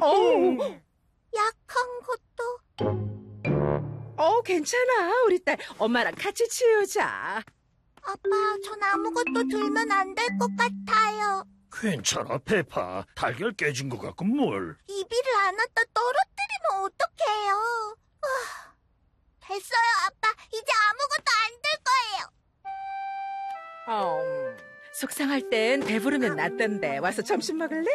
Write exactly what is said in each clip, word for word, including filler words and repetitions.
어우, 약한 것도. 어, 괜찮아. 우리 딸 엄마랑 같이 치우자. 아빠, 전 아무것도 들면 안 될 것 같아요. 괜찮아, 페파. 달걀 깨진 것 같고 뭘. 이비를 안았다 떨어뜨리면 어떡해요. 아, 됐어요, 아빠. 이제 아무것도 안 될 거예요. 어, 속상할 땐 배부르면 낫던데. 와서 점심 먹을래?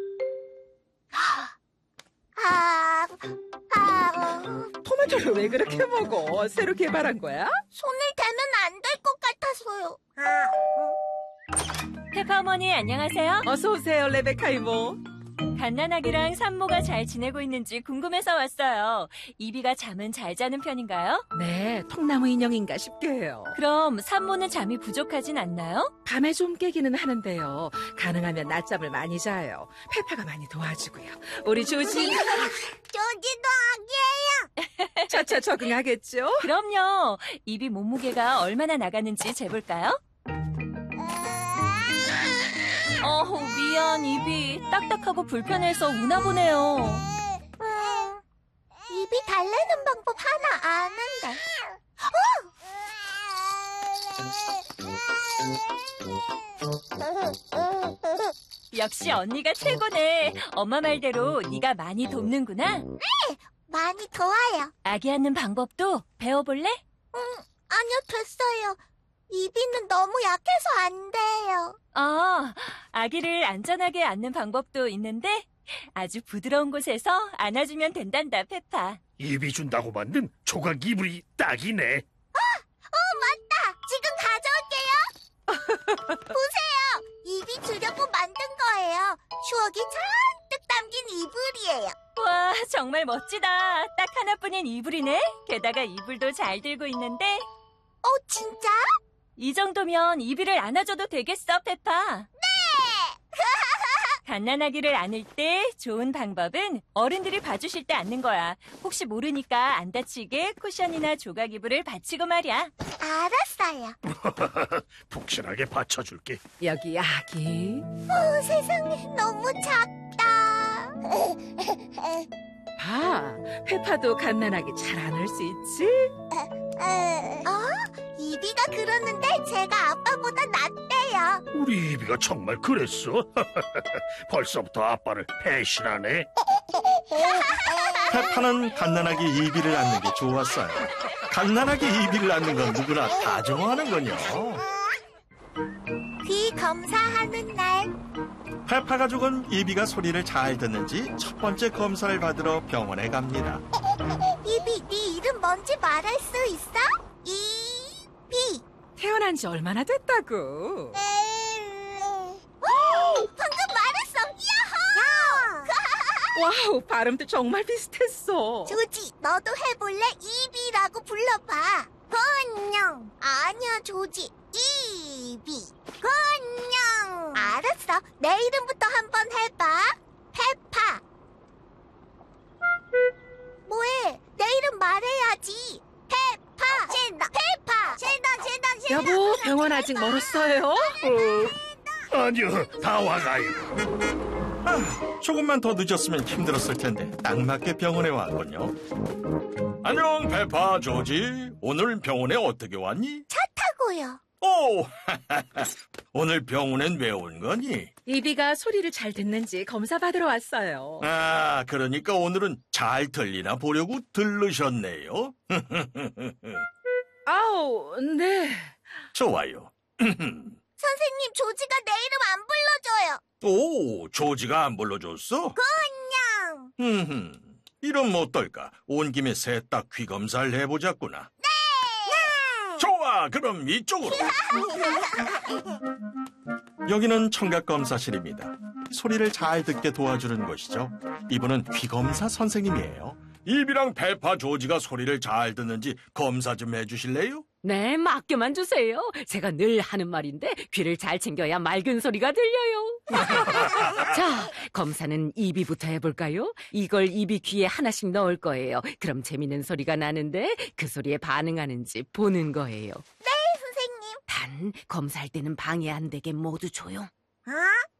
아, 아, 토마토를 왜 그렇게 먹어? 새로 개발한 거야? 손을 대면 안 될 것 같아서요. 페파 어머니 안녕하세요. 어서 오세요, 레베카 이모. 갓난아기랑 산모가 잘 지내고 있는지 궁금해서 왔어요. 이비가 잠은 잘 자는 편인가요? 네, 통나무 인형인가 싶게요. 그럼 산모는 잠이 부족하진 않나요? 밤에 좀 깨기는 하는데요. 가능하면 낮잠을 많이 자요. 페파가 많이 도와주고요. 우리 조지, 조지도 아기예요. 차차 적응하겠죠? 그럼요. 이비 몸무게가 얼마나 나가는지 재볼까요? 어우, 미안, 이비. 딱딱하고 불편해서 우나 보네요. 음, 입이 달래는 방법 하나 아는데. 역시 언니가 최고네. 엄마 말대로 네가 많이 돕는구나. 많이 도와요. 아기 앉는 방법도 배워볼래? 음, 아니요, 됐어요. 이비는 너무 약해서 안 돼요. 아, 아기를 안전하게 앉는 방법도 있는데 아주 부드러운 곳에서 안아주면 된단다, 페파. 입이 준다고 만든 조각 이불이 딱이네. 어, 맞다. 지금 가져올게요. 보세요. 입이 주려고 만든 거예요. 추억이 잔뜩 담긴 이불이에요. 와, 정말 멋지다. 딱 하나뿐인 이불이네. 게다가 이불도 잘 들고 있는데 어, 진짜? 이 정도면 이비를 안아줘도 되겠어, 페파. 네! 갓난아기를 안을 때 좋은 방법은 어른들이 봐주실 때 안는 거야. 혹시 모르니까 안 다치게 쿠션이나 조각 이불을 받치고 말이야. 알았어요. 푹신하게 받쳐줄게. 여기 아기. 어, 세상에, 너무 작다. 봐, 페파도 갓난아기 잘 안을 수 있지? 어? 이비가 그러는데 제가 아빠보다 낫대요. 우리 이비가 정말 그랬어? 벌써부터 아빠를 배신하네. 페파는 갓난아기 이비를 안는 게 좋았어요. 갓난아기 이비를 안는 건 누구나 다 좋아하는군요. 귀 검사하는 날. 페파 가족은 이비가 소리를 잘 듣는지 첫 번째 검사를 받으러 병원에 갑니다. 이비, 네 이름 뭔지 말할 수 있어? 이비. 태어난 지 얼마나 됐다고? 오, 방금 말했어. 야호! 와우, 발음도 정말 비슷했어. 조지, 너도 해볼래? 이비라고 불러봐. 건녕. 아니야, 조지. 이비. 건녕. 알았어. 내 이름부터 한번 해봐. 페파. 뭐해? 내 이름 말해야지. 페파. 쟤다. 페파. 쟤다, 쟤다, 쟤다. 여보, 병원 아직 멀었어요? 어, 아니요, 다 와가요. 아, 조금만 더 늦었으면 힘들었을 텐데 딱 맞게 병원에 왔군요. 안녕, 페파, 조지. 오늘 병원에 어떻게 왔니? 차 타고요. 오, 오늘 병원엔 왜 온 거니? 이비가 소리를 잘 듣는지 검사 받으러 왔어요. 아, 그러니까 오늘은 잘 들리나 보려고 들르셨네요. 아우, 네. 좋아요. 선생님, 조지가 내 이름 안 불러줘요. 오, 조지가 안 불러줬어? 건녕. 흠흠, 이러면 어떨까? 온 김에 셋 다 귀 검사를 해보자꾸나. 네. 좋아, 그럼 이쪽으로. 여기는 청각검사실입니다. 소리를 잘 듣게 도와주는 곳이죠. 이분은 귀검사 선생님이에요. 이비랑 페파, 조지가 소리를 잘 듣는지 검사 좀 해주실래요? 네, 맡겨만 주세요. 제가 늘 하는 말인데 귀를 잘 챙겨야 맑은 소리가 들려요. 자, 검사는 이비부터 해볼까요? 이걸 이비 귀에 하나씩 넣을 거예요. 그럼 재밌는 소리가 나는데 그 소리에 반응하는지 보는 거예요. 네, 선생님. 단, 검사할 때는 방해 안 되게 모두 조용. 어?